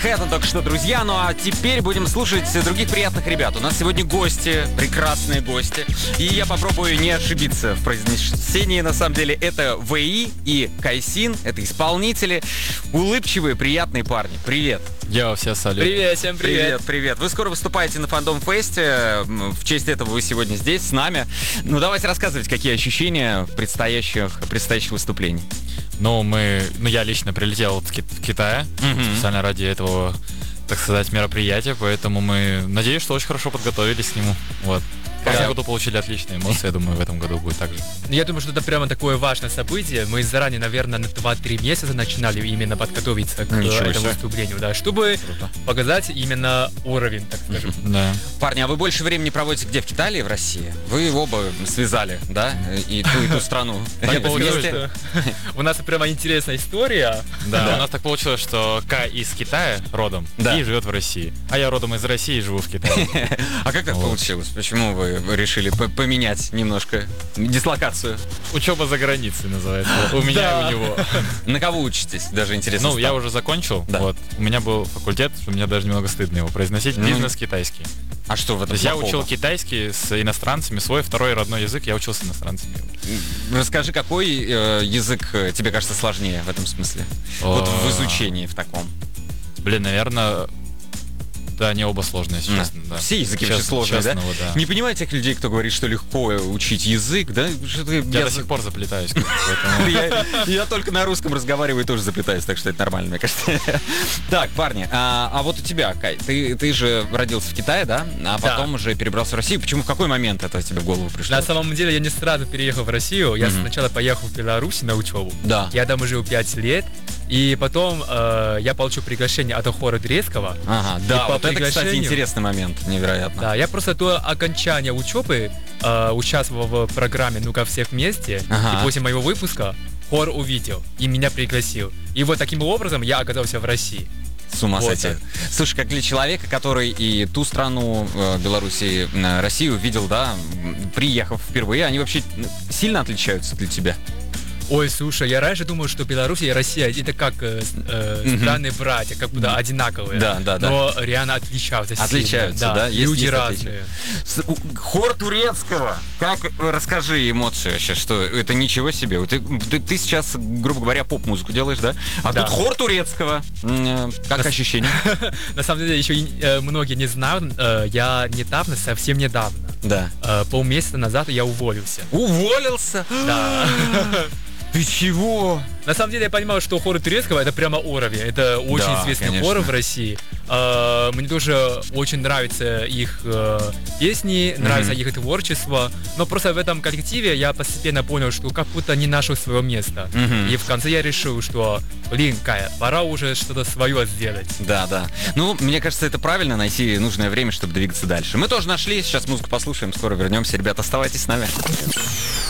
Это только что, друзья. Ну а теперь будем слушать других приятных ребят. У нас сегодня гости, прекрасные гости. И я попробую не ошибиться в произнесении. На самом деле это ВИ и Кайсин. Это исполнители. Улыбчивые, приятные парни. Привет. Йоу, все салют. Привет, всем привет. Привет. Вы скоро выступаете на Фандом Фесте. В честь этого вы сегодня здесь с нами. Ну давайте рассказывать, какие ощущения предстоящих выступлений. Я лично прилетел в Китай специально ради этого, так сказать, мероприятия, поэтому мы надеюсь, что очень хорошо подготовились к нему. Вот. В прошлом году получили отличные эмоции, я думаю, в этом году будет так же. Я думаю, что это прямо такое важное событие. Мы заранее, наверное, на 2-3 месяца начинали именно подготовиться к этому выступлению, да, чтобы показать именно уровень, так скажем. Да. Парни, а вы больше времени проводите где, в Китае или в России? Вы оба связали, да, и ту страну. Так получилось, что у нас прямо интересная история. Да, у нас так получилось, что К из Китая родом и живет в России, а я родом из России и живу в Китае. А как так получилось? Почему вы решили поменять немножко дислокацию? Учеба за границей называется. У меня и у него. На кого учитесь? Даже интересно. Я уже закончил. Да. Вот. У меня был факультет, что мне даже немного стыдно его произносить. Бизнес китайский. А что в этом? То есть я учил китайский с иностранцами, свой второй родной язык я учил с иностранцами. Расскажи, какой язык тебе кажется сложнее в этом смысле? Вот в изучении в таком. Наверное, да, они оба сложные, если честно. Да. Все языки вообще сложные, да? Вот, да? Не понимаю тех людей, кто говорит, что легко учить язык, да? Я до сих пор заплетаюсь. Я только на русском разговариваю и тоже заплетаюсь, так что это нормально, мне кажется. Так, парни, а вот у тебя, Кай, ты же родился в Китае, да? А потом уже перебрался в Россию. Почему, в какой момент это тебе в голову пришло? На самом деле я не сразу переехал в Россию. Я сначала поехал в Беларусь на учебу. Да. Я там жил 5 лет. И потом я получил приглашение от хора Турецкого. Ага, да, вот это, кстати, интересный момент, невероятно. Да, я просто до окончания учебы участвовал в программе «Ну-ка все вместе». И после моего выпуска хор увидел и меня пригласил. И вот таким образом я оказался в России. С ума сойти. Слушай, как для человека, который и ту страну, Беларусь, и Россию видел, да, приехав впервые, они вообще сильно отличаются для тебя? Ой, слушай, я раньше думал, что Беларусь и Россия это как страны-братья, как будто одинаковые. Да. Но реально отличаются сильно. Отличаются, да? Люди разные. Хор турецкого. Расскажи эмоции вообще, что это ничего себе. Ты сейчас, грубо говоря, поп-музыку делаешь, да? А тут хор турецкого. Как ощущение? На самом деле, еще многие не знают. Я совсем недавно, полмесяца назад я уволился. Уволился? Да. Ты чего? На самом деле я понимаю, что хор турецкого это прямо уровень. Это очень известный хор в России. Мне тоже очень нравятся их песни, нравится их творчество. Но просто в этом коллективе я постепенно понял, что как будто не нашел своего места. И в конце я решил, что, Кая, пора уже что-то свое сделать. Да. Ну, мне кажется, это правильно, найти нужное время, чтобы двигаться дальше. Мы тоже нашли, сейчас музыку послушаем, скоро вернемся. Ребята, оставайтесь с нами.